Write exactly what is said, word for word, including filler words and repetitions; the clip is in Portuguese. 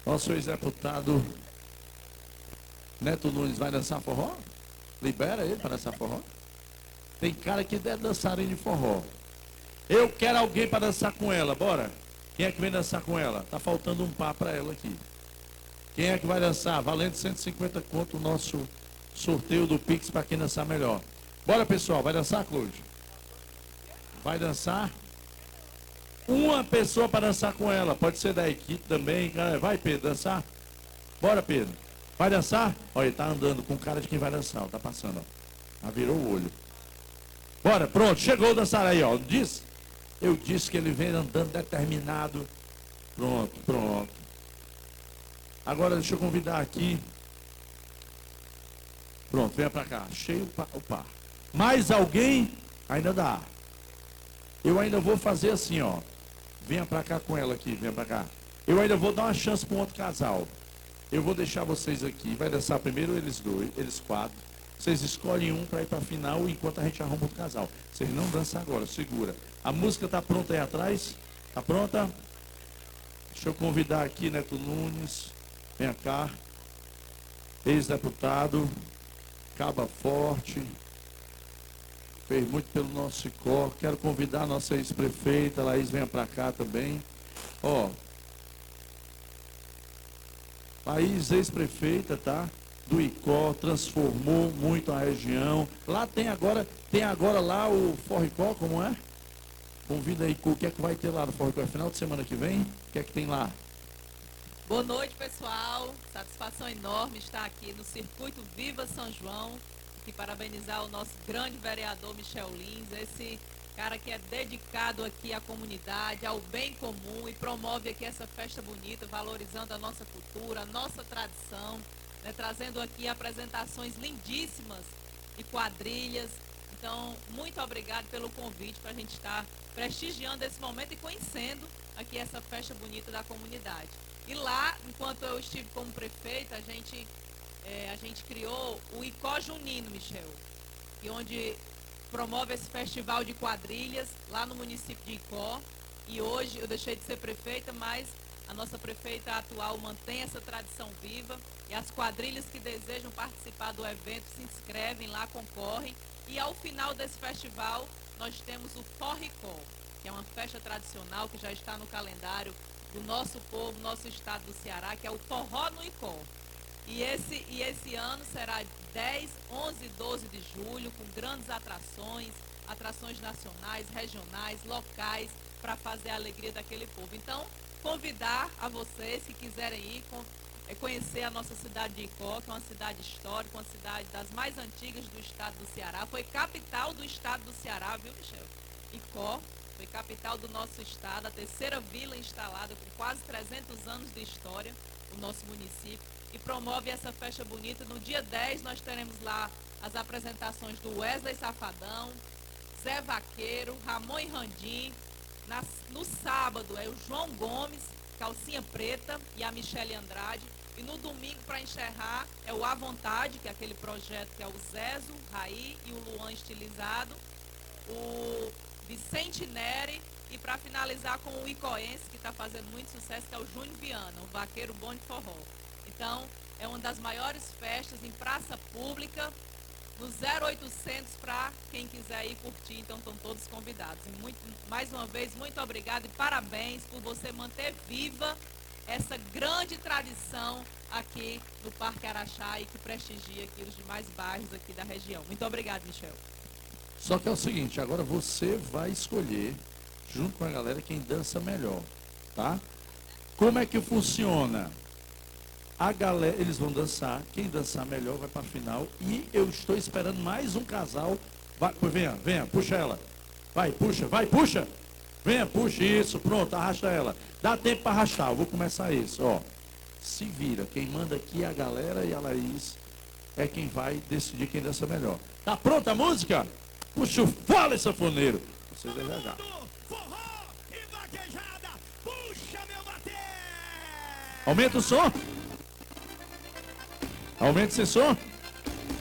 Nosso ex-deputado Neto Nunes vai dançar forró? Libera ele para dançar forró? Tem cara que deve dançarem de forró. Eu quero alguém para dançar com ela, bora? Quem é que vem dançar com ela? Tá faltando um par para ela aqui. Quem é que vai dançar? Valendo cento e cinquenta conto o nosso sorteio do Pix para quem dançar melhor. Bora, pessoal, vai dançar, Cláudio? Vai dançar? Uma pessoa para dançar com ela. Pode ser da equipe também. Vai, Pedro, dançar? Bora, Pedro. Vai dançar? Olha, ele tá andando com cara de quem vai dançar. Ó, tá passando, ó. Ah, virou o olho. Bora, pronto. Chegou o dançar aí, ó. Disse? Eu disse que ele vem andando determinado. Pronto, pronto. Agora deixa eu convidar aqui. Pronto, venha pra cá. Cheio o par. Mais alguém? Ainda dá. Eu ainda vou fazer assim, ó. Venha pra cá com ela aqui, venha pra cá. Eu ainda vou dar uma chance para um outro casal. Eu vou deixar vocês aqui. Vai dançar primeiro eles dois, eles quatro. Vocês escolhem um para ir para a final enquanto a gente arruma outro casal. Vocês não dançam agora, segura. A música está pronta aí atrás? Está pronta? Deixa eu convidar aqui Neto Nunes. Vem cá. Ex-deputado. Caba Forte. Fez muito pelo nosso Icó. Quero convidar a nossa ex-prefeita, Laís, venha para cá também. Ó. Laís, ex-prefeita, tá? Do Icó, transformou muito a região. Lá tem agora, tem agora lá o Forricó, como é? Convida aí, o que é que vai ter lá no Forricó? É final de semana que vem? O que é que tem lá? Boa noite, pessoal. Satisfação enorme estar aqui no Circuito Viva São João e parabenizar o nosso grande vereador Michel Lins, esse cara que é dedicado aqui à comunidade, ao bem comum e promove aqui essa festa bonita, valorizando a nossa cultura, a nossa tradição, né, trazendo aqui apresentações lindíssimas e quadrilhas. Então, muito obrigado pelo convite para a gente estar prestigiando esse momento e conhecendo aqui essa festa bonita da comunidade. E lá, enquanto eu estive como prefeita, a gente, é, a gente criou o Icó Junino, Michel, e onde promove esse festival de quadrilhas lá no município de Icó. E hoje eu deixei de ser prefeita, mas a nossa prefeita atual mantém essa tradição viva. E as quadrilhas que desejam participar do evento se inscrevem lá, concorrem. E ao final desse festival, nós temos o Forricó, que é uma festa tradicional que já está no calendário do nosso povo, nosso estado do Ceará, que é o Forró no Icó. E esse, e esse ano será dez, onze e doze de julho, com grandes atrações, atrações nacionais, regionais, locais, para fazer a alegria daquele povo. Então, convidar a vocês que quiserem ir, com, é, conhecer a nossa cidade de Icó, que é uma cidade histórica, uma cidade das mais antigas do estado do Ceará. Foi capital do estado do Ceará, viu, Michel? Icó foi capital do nosso estado, a terceira vila instalada com quase trezentos anos de história, o nosso município. E promove essa festa bonita. No dia dez nós teremos lá as apresentações do Wesley Safadão, Zé Vaqueiro, Ramon e Randim. Na, no sábado é o João Gomes, Calcinha Preta, e a Michele Andrade. E no domingo, para encerrar, é o À Vontade, que é aquele projeto que é o Zezo, Raí e o Luan estilizado, o Vicente Neri, e para finalizar com o icoense, que está fazendo muito sucesso, que é o Júnior Viana, o Vaqueiro Bom de Forró. Então, é uma das maiores festas em praça pública, no zero oitocentos, para quem quiser ir curtir. Então, estão todos convidados. E muito, mais uma vez, muito obrigada e parabéns por você manter viva essa grande tradição aqui no Parque Araxá e que prestigia aqui os demais bairros aqui da região. Muito obrigada, Michel. Só que é o seguinte, agora você vai escolher, junto com a galera, quem dança melhor, tá? Como é que funciona? A galera, eles vão dançar, quem dançar melhor vai para a final. E eu estou esperando mais um casal. Vai, venha, venha, puxa ela. Vai, puxa, vai, puxa. Venha, puxa, isso, pronto, arrasta ela. Dá tempo para arrastar, eu vou começar isso, ó. Se vira, quem manda aqui é a galera e a Laís é quem vai decidir quem dança melhor. Tá pronta a música? Puxa o fole, sanfoneiro. Vocês aí já já. Forró e vaquejada, puxa meu bater. Aumenta o som. Aumenta esse som.